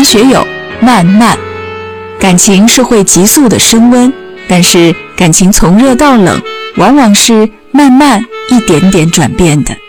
学友，慢慢。感情是会急速的升温，但是感情从热到冷，往往是慢慢一点点转变的。